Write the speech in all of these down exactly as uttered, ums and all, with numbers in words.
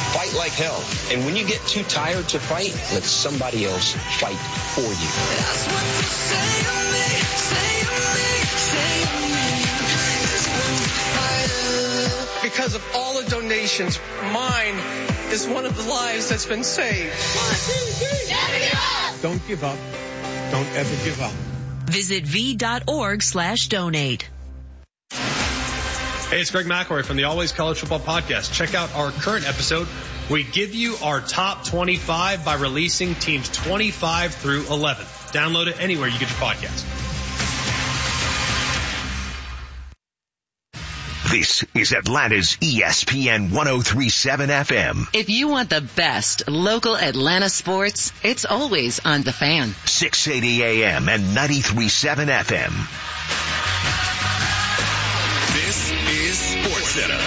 Fight like hell. And when you get too tired to fight, let somebody else fight for you. That's what you say to me, say to me, say to me. Because of all the donations, mine is one of the lives that's been saved. One, two, three. Never give up. Don't give up. Don't ever give up. Visit v.org slash donate. Hey, it's Greg McElroy from the Always College Football Podcast. Check out our current episode. We give you our top twenty-five by releasing teams twenty-five through eleven. Download it anywhere you get your podcast. This is Atlanta's E S P N ten thirty-seven F M. If you want the best local Atlanta sports, it's always on The Fan. six eighty A M and ninety-three point seven F M. This is SportsCenter.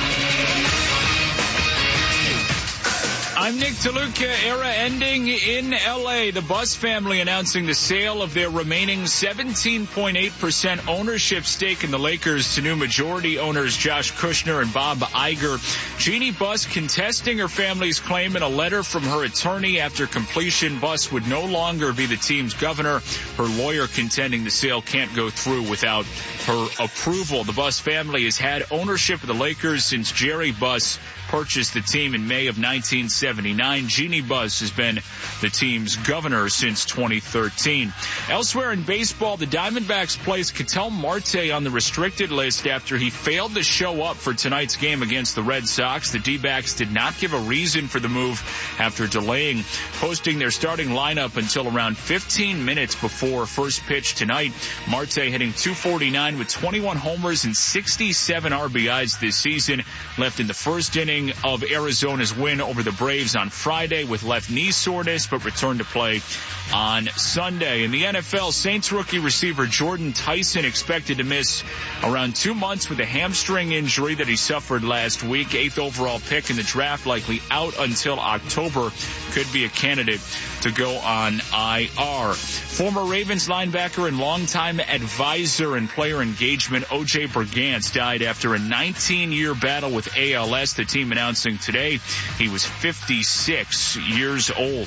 I'm Nick DeLuca. Era ending in L A. The Buss family announcing the sale of their remaining seventeen point eight percent ownership stake in the Lakers to new majority owners Josh Kushner and Bob Iger. Jeannie Buss contesting her family's claim in a letter from her attorney. After completion, Buss would no longer be the team's governor. Her lawyer contending the sale can't go through without her approval. The Buss family has had ownership of the Lakers since Jerry Buss purchased the team in May of nineteen seventy-nine. Jeannie Buss has been the team's governor since twenty thirteen. Elsewhere in baseball, the Diamondbacks placed Ketel Marte on the restricted list after he failed to show up for tonight's game against the Red Sox. The D-backs did not give a reason for the move after delaying posting their starting lineup until around fifteen minutes before first pitch tonight. Marte hitting two forty-nine with twenty-one homers and sixty-seven R B Is this season. Left in the first inning of Arizona's win over the Braves on Friday with left knee soreness, but returned to play on Sunday. In the N F L, Saints rookie receiver Jordan Tyson expected to miss around two months with a hamstring injury that he suffered last week. Eighth overall pick in the draft, likely out until October. Could be a candidate to go on I R. Former Ravens linebacker and longtime advisor and player engagement O J Brigance died after a nineteen-year battle with A L S. The team announcing today he was fifty-six years old.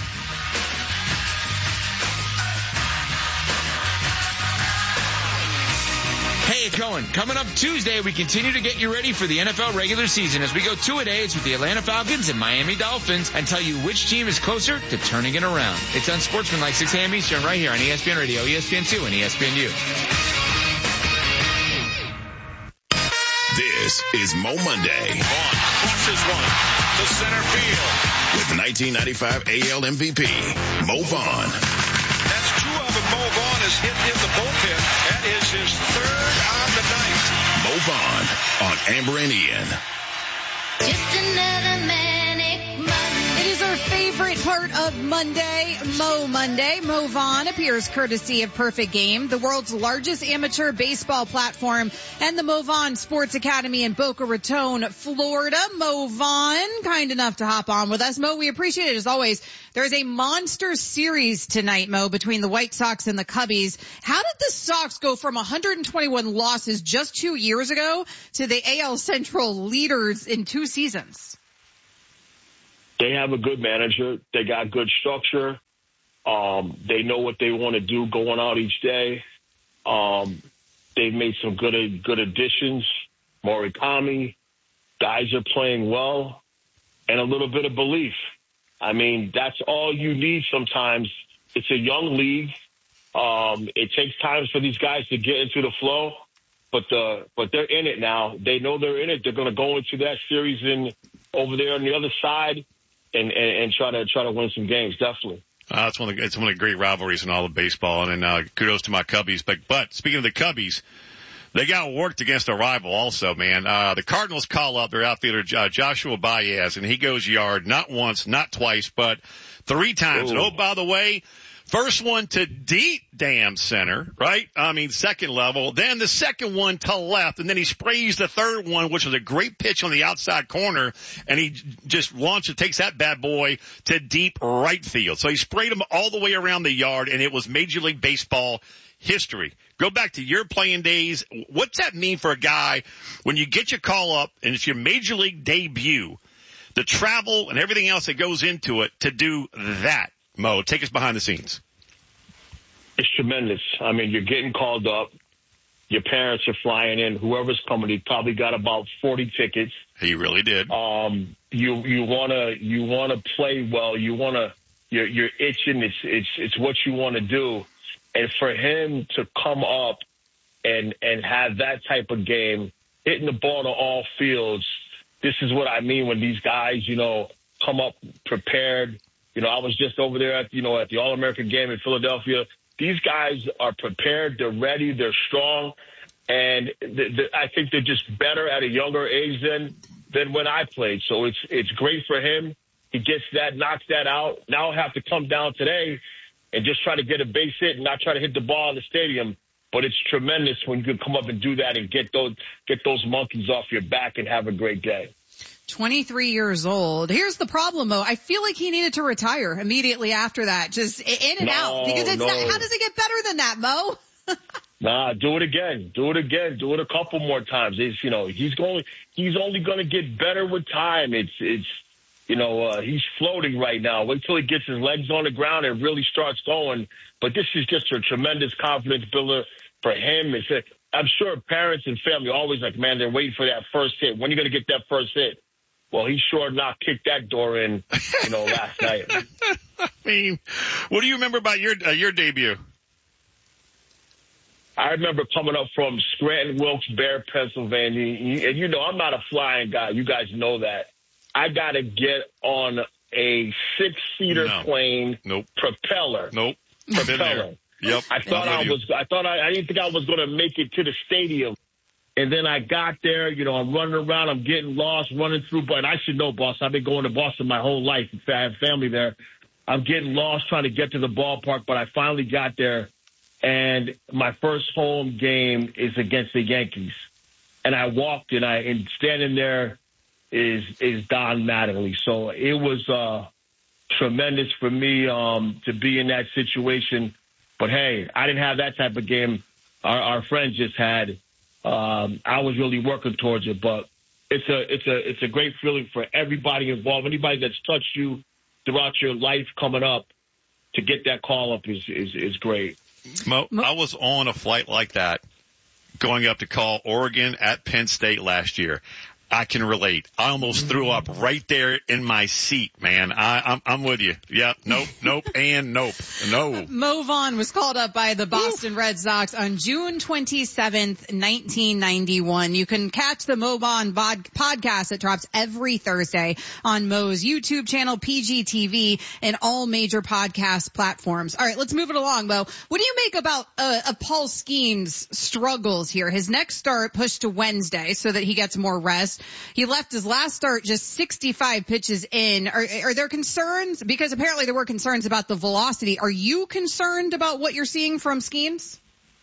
Hey, it's Cohen. Coming up Tuesday, we continue to get you ready for the N F L regular season as we go two-a-days with the Atlanta Falcons and Miami Dolphins and tell you which team is closer to turning it around. It's Unsportsmanlike, six a.m. Eastern, right here on E S P N Radio, E S P N two, and E S P N U. This is Mo Monday. Vaughn crosses one to center field. With nineteen ninety-five A L M V P, Mo Vaughn. That's two of them Mo Vaughn has hit in the bullpen. That is his third on the night. Mo Vaughn on Amber and Ian. Just another manic Monday. It is our favorite part of Monday, Mo Monday. Mo Vaughn appears courtesy of Perfect Game, the world's largest amateur baseball platform, and the Mo Vaughn Sports Academy in Boca Raton, Florida. Mo Vaughn, kind enough to hop on with us. Mo, we appreciate it as always. There's a monster series tonight, Mo, between the White Sox and the Cubbies. How did the Sox go from one hundred twenty-one losses just two years ago to the A L Central leaders in two seasons? They have a good manager. They got good structure. Um, they know what they want to do going out each day. Um, they've made some good good additions. Morikami, guys are playing well, and a little bit of belief. I mean, that's all you need sometimes. It's a young league. Um, it takes time for these guys to get into the flow, but the but they're in it now. They know they're in it. They're going to go into that series in over there on the other side and, and, and try to try to win some games. Definitely. Uh, it's one of the, it's one of the great rivalries in all of baseball, and uh, kudos to my Cubbies. But but speaking of the Cubbies, they got worked against a rival also, man. Uh, the Cardinals call up their outfielder, uh, Joshua Baez, and he goes yard not once, not twice, but three times. Ooh. And oh, by the way, first one to deep damn center, right? I mean, second level. Then the second one to left, and then he sprays the third one, which was a great pitch on the outside corner, and he just launches, takes that bad boy to deep right field. So he sprayed him all the way around the yard, and it was Major League Baseball history. Go back to your playing days. What's that mean for a guy when you get your call up and it's your Major League debut the travel and everything else that goes into it to do that. Mo, take us behind the scenes. It's tremendous. I mean, you're getting called up. Your parents are flying in. Whoever's coming, he probably got about forty tickets. He really did. Um, you you wanna you wanna play well. You wanna you're you're itching. It's it's it's what you want to do. And for him to come up and and have that type of game, hitting the ball to all fields. This is what I mean when these guys, you know, come up prepared. You know, I was just over there at you know at the All-American game in Philadelphia. These guys are prepared. They're ready. They're strong. And the, the, I think they're just better at a younger age than than when I played. So it's it's great for him. He gets that, knocks that out. Now I have to come down today and just try to get a base hit and not try to hit the ball in the stadium. But it's tremendous when you can come up and do that and get those get those monkeys off your back and have a great day. twenty-three years old. Here's the problem, though. I feel like he needed to retire immediately after that, just in and no, out. Because it's no. not, how does it get better than that, Mo? Nah, do it again. Do it again. Do it a couple more times. It's, you know, he's going. He's only going to get better with time. It's, it's, you know, uh, he's floating right now. Wait till he gets his legs on the ground and really starts going. But this is just a tremendous confidence builder for him. It's a, I'm sure parents and family are always like, man, they're waiting for that first hit. When are you going to get that first hit? Well, he sure not kicked that door in, you know, last night. I mean, what do you remember about your uh, your debut? I remember coming up from Scranton, Wilkes-Barre, Pennsylvania. And, you know, I'm not a flying guy. You guys know that. I got to get on a six-seater no. plane. Nope. Propeller. Nope. Propeller. Yep. I thought I was, I thought I, I didn't think I was going to make it to the stadium. And then I got there, you know, I'm running around, I'm getting lost, running through, but I should know, boss. I've been going to Boston my whole life. I have family there. I'm getting lost trying to get to the ballpark, but I finally got there. And my first home game is against the Yankees. And I walked and I, and standing there is, is Don Mattingly. So it was, uh, tremendous for me, um, to be in that situation. But hey, I didn't have that type of game. Our, our friends just had. Um, I was really working towards it, but it's a, it's a, it's a great feeling for everybody involved. Anybody that's touched you throughout your life coming up, to get that call up is, is, is great. Mo, I was on a flight like that going up to call Oregon at Penn State last year. I can relate. I almost threw up right there in my seat, man. I, I'm, I'm with you. Yep. Nope. Nope. And nope. No. Mo Vaughn was called up by the Boston Ooh. Red Sox on June twenty-seventh, nineteen ninety-one. You can catch the Mo Vaughn bod- podcast that drops every Thursday on Mo's YouTube channel, P G T V, and all major podcast platforms. All right, let's move it along, Mo. What do you make about uh, of Paul Skeens' struggles here? His next start pushed to Wednesday so that he gets more rest. He left his last start just sixty-five pitches in. Are, are there concerns? Because apparently there were concerns about the velocity. Are you concerned about what you're seeing from Skeens?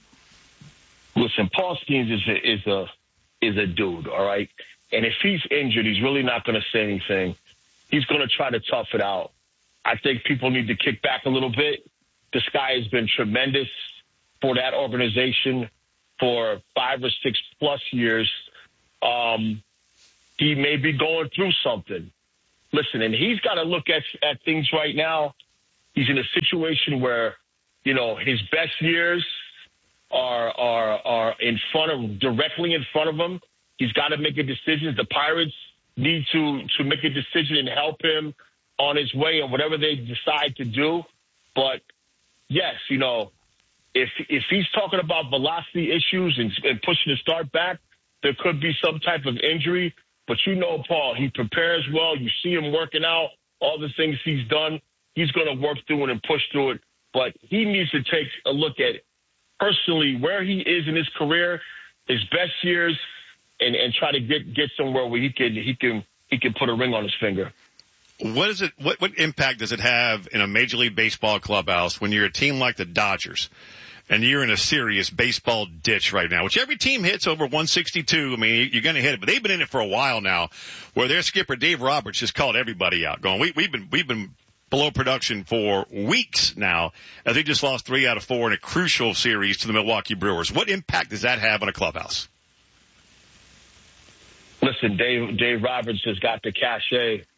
Listen, Paul Skeens is a, is a, is a dude, all right? And if he's injured, he's really not going to say anything. He's going to try to tough it out. I think people need to kick back a little bit. This guy has been tremendous for that organization for five or six plus years. Um, He may be going through something. Listen, and he's got to look at at things right now. He's in a situation where, you know, his best years are are are in front of directly in front of him. He's got to make a decision. The Pirates need to to make a decision and help him on his way and whatever they decide to do. But yes, you know, if if he's talking about velocity issues and, and pushing the start back, there could be some type of injury. But you know, Paul, he prepares well. You see him working out, all the things he's done. He's going to work through it and push through it. But he needs to take a look at personally where he is in his career, his best years, and, and try to get, get somewhere where he can he can he can put a ring on his finger. What is it? What what impact does it have in a Major League Baseball clubhouse when you're a team like the Dodgers? And you're in a serious baseball ditch right now, which every team hits over one sixty-two. I mean, you're going to hit it, but they've been in it for a while now, where their skipper Dave Roberts just called everybody out, going, we, we've been we've been below production for weeks now, as they just lost three out of four in a crucial series to the Milwaukee Brewers. What impact does that have on a clubhouse? Listen, Dave Dave Roberts has got the cachet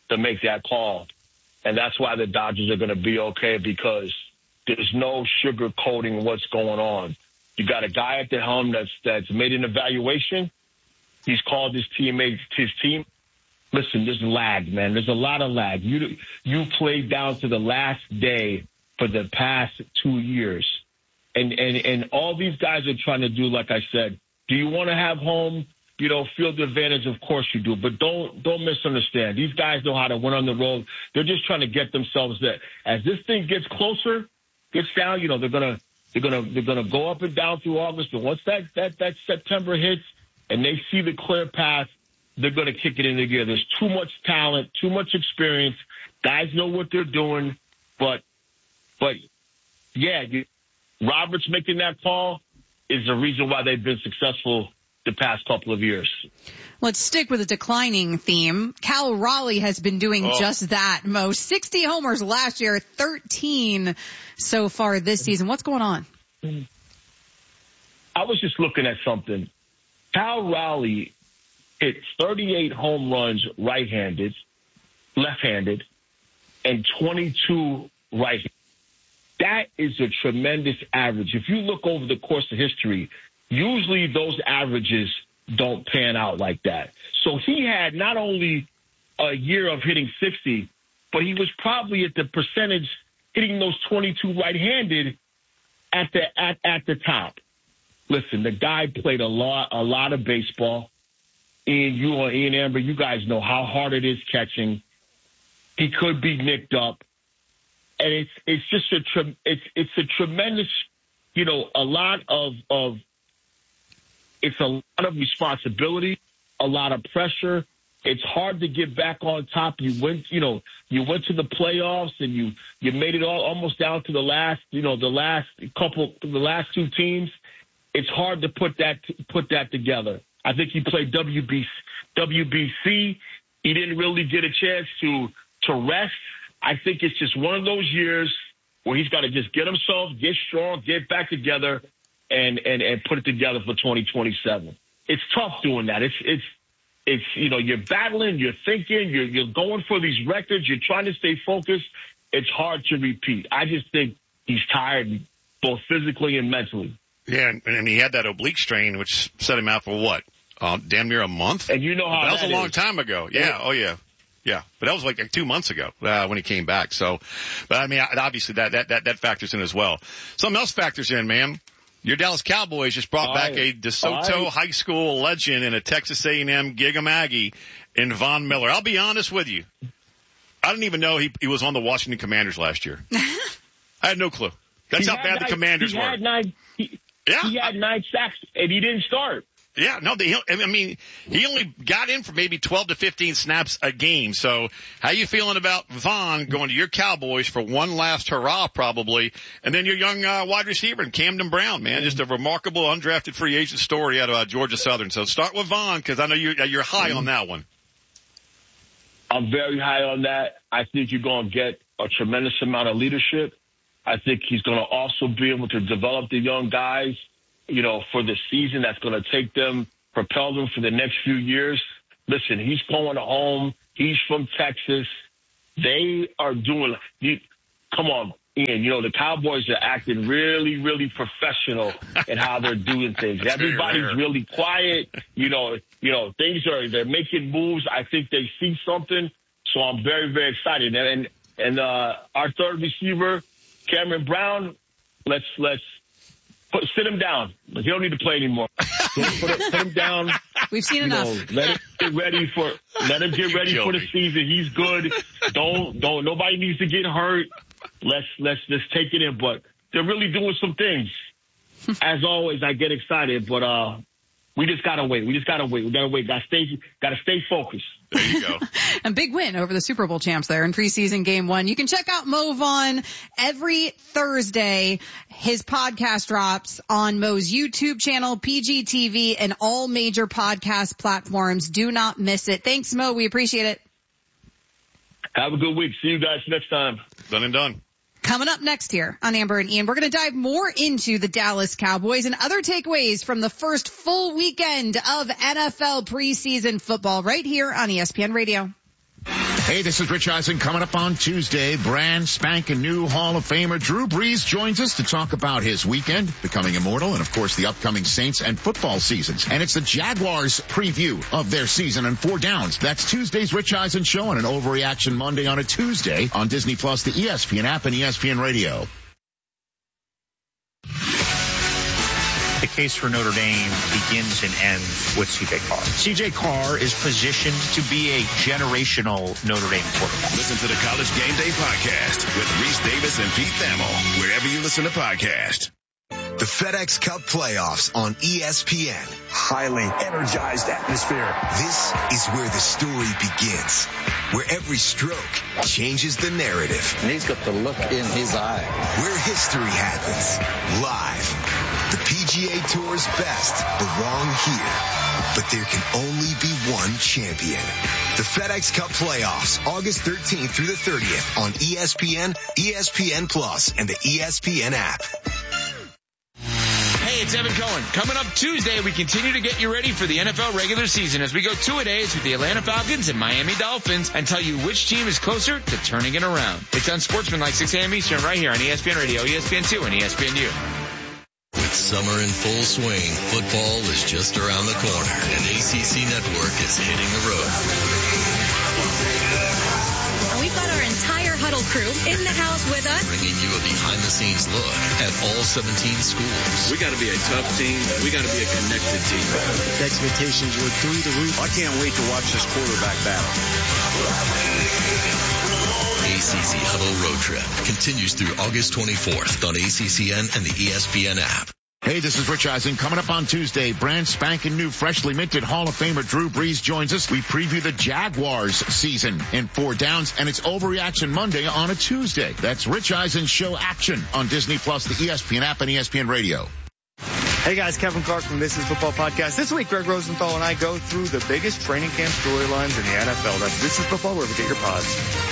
to make that call. And that's why the Dodgers are going to be okay, because there's no sugarcoating what's going on. You got a guy at the helm that's that's made an evaluation. He's called his teammates, his team. Listen, there's lag, man. There's a lot of lag. You you played down to the last day for the past two years. And, and, and all these guys are trying to do, like I said, do you want to have home, you know, field advantage? Of course you do. But don't don't misunderstand. These guys know how to win on the road. They're just trying to get themselves there. As this thing gets closer, gets down, you know, they're gonna they're gonna they're gonna go up and down through August. But once that that, that September hits and they see the clear path, they're gonna kick it into gear. There's too much talent, too much experience. Guys know what they're doing, but but yeah, you, Roberts making that call is the reason why they've been successful the past couple of years. Let's stick with a declining theme. Cal Raleigh has been doing oh. just that, Mo. sixty homers last year, thirteen so far this season. What's going on? I was just looking at something. Cal Raleigh hit thirty-eight home runs right-handed, left-handed, and twenty-two right-handed. That is a tremendous average. If you look over the course of history, usually those averages don't pan out like that. So he had not only a year of hitting sixty, but he was probably at the percentage hitting those twenty-two right-handed at the at, at the top. Listen, the guy played a lot a lot of baseball. Ian, you or Ian Amber, you guys know how hard it is catching. He could be nicked up. And it's it's just a tre- it's it's a tremendous, you know, a lot of of it's a lot of responsibility, a lot of pressure. It's hard to get back on top. You went, you know, you went to the playoffs and you you made it all almost down to the last, you know, the last couple, the last two teams. It's hard to put that put that together. I think he played W B C. He didn't really get a chance to to rest. I think it's just one of those years where he's got to just get himself, get strong, get back together, and, and, and put it together for twenty twenty-seven. It's tough doing that. It's, it's, it's, you know, you're battling, you're thinking, you're, you're going for these records, you're trying to stay focused. It's hard to repeat. I just think he's tired, both physically and mentally. Yeah, and, and he had that oblique strain, which set him out for what? Uh, damn near a month? And you know how that, that was a long is. time ago. Yeah, yeah. Oh, yeah. Yeah, but that was like, like two months ago uh, when he came back. So, but I mean, obviously that, that, that, that factors in as well. Something else factors in, man. Your Dallas Cowboys just brought back a DeSoto I, High School legend and a Texas A and M Gig 'em Aggie in Von Miller. I'll be honest with you. I didn't even know he, he was on the Washington Commanders last year. I had no clue. That's how bad nine, the Commanders he were. Had nine, he, yeah. he had nine sacks and he didn't start. Yeah, no, they, I mean, he only got in for maybe twelve to fifteen snaps a game. So how you feeling about Von going to your Cowboys for one last hurrah probably, and then your young uh, wide receiver and Camden Brown, man, just a remarkable undrafted free agent story out of uh, Georgia Southern. So start with Von because I know you're, you're high on that one. I'm very high on that. I think you're going to get a tremendous amount of leadership. I think he's going to also be able to develop the young guys, you know, for the season that's going to take them, propel them for the next few years. Listen, he's going home. He's from Texas. They are doing, you, come on, Ian, you know, the Cowboys are acting really, really professional in how they're doing things. Everybody's really quiet. You know, you know, things are, they're making moves. I think they see something. So I'm very, very excited. And, and, uh, our third receiver, Cameron Brown, let's, let's, Put, sit him down. He don't need to play anymore. Put, put, put him down. We've seen you enough. Know, let him get ready for. Let him get ready for the season. He's good. Don't don't. Nobody needs to get hurt. Let's let's just take it in. But they're really doing some things. As always, I get excited, but uh, we just gotta wait. We just gotta wait. We gotta wait. Gotta stay. Gotta stay focused. There you go. A big win over the Super Bowl champs there in preseason game one. You can check out Mo Vaughn every Thursday. His podcast drops on Mo's YouTube channel, P G T V, and all major podcast platforms. Do not miss it. Thanks, Mo. We appreciate it. Have a good week. See you guys next time. Done and done. Coming up next here on Amber and Ian, we're going to dive more into the Dallas Cowboys and other takeaways from the first full weekend of N F L preseason football right here on E S P N Radio. Hey, this is Rich Eisen. Coming up on Tuesday, brand spanking new Hall of Famer Drew Brees joins us to talk about his weekend, becoming immortal, and of course the upcoming Saints and football seasons. And it's the Jaguars preview of their season and four downs. That's Tuesday's Rich Eisen Show on an Overreaction Monday on a Tuesday on Disney Plus, the E S P N app, and E S P N Radio. The case for Notre Dame begins and ends with C J Carr. C J Carr is positioned to be a generational Notre Dame quarterback. Listen to the College Game Day podcast with Reese Davis and Pete Thamel, wherever you listen to podcasts. The FedEx Cup playoffs on E S P N. Highly energized atmosphere. This is where the story begins, where every stroke changes the narrative. And he's got the look in his eye. Where history happens, live. The P G A Tour's best belong here, but there can only be one champion. The FedEx Cup playoffs, August thirteenth through the thirtieth on E S P N, E S P N Plus, and the E S P N app. Hey, it's Evan Cohen. Coming up Tuesday, we continue to get you ready for the N F L regular season as we go two-a-days with the Atlanta Falcons and Miami Dolphins and tell you which team is closer to turning it around. It's on Sportsman like six a.m. Eastern right here on E S P N Radio, E S P N two, and E S P N U. With summer in full swing, football is just around the corner, and A C C Network is hitting the road. We've got our entire Huddle crew in the house with us, bringing you a behind-the-scenes look at all seventeen schools. We got to be a tough team. We got to be a connected team. The expectations were through the roof. I can't wait to watch this quarterback battle. A C C Huddle Road Trip continues through August twenty-fourth on A C C N and the E S P N app. Hey, this is Rich Eisen. Coming up on Tuesday, brand spanking new, freshly minted Hall of Famer Drew Brees joins us. We preview the Jaguars season in four downs, and it's Overreaction Monday on a Tuesday. That's Rich Eisen's show action on Disney Plus, the E S P N app, and E S P N Radio. Hey guys, Kevin Clark from This Is Football Podcast. This week, Greg Rosenthal and I go through the biggest training camp storylines in the N F L. That's This Is Football, wherever you get your pods.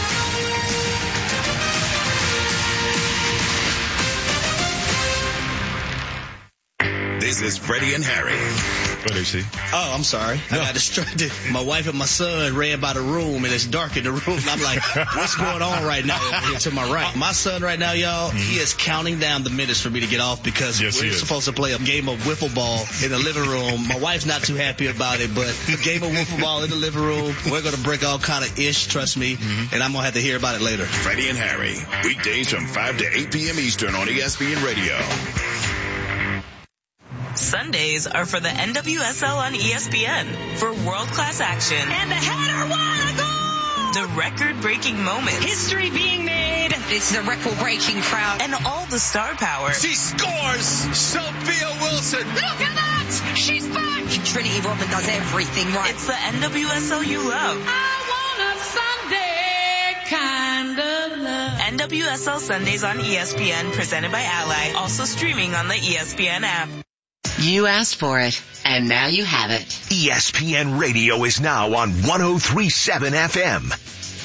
This is Freddie and Harry. What do you see? Oh, I'm sorry. No. I got distracted. My wife and my son ran by the room, and it's dark in the room. And I'm like, what's going on right now over here to my right? My son right now, y'all, mm-hmm. he is counting down the minutes for me to get off because yes, we're supposed to play a game of wiffle ball in the living room. My wife's not too happy about it, but a game of wiffle ball in the living room, we're going to break all kind of ish, trust me, mm-hmm. and I'm going to have to hear about it later. Freddie and Harry, weekdays from five to eight p.m. Eastern on E S P N Radio. Sundays are for the N W S L on E S P N for world-class action. And the header won a goal! The record-breaking moments. History being made. This is a record-breaking crowd. And all the star power. She scores! Sophia Wilson! Look at that! She's back! Trinity Rodman does everything right. It's the N W S L you love. I want a Sunday kind of love. N W S L Sundays on E S P N, presented by Ally. Also streaming on the E S P N app. You asked for it, and now you have it. E S P N Radio is now on one oh three point seven F M.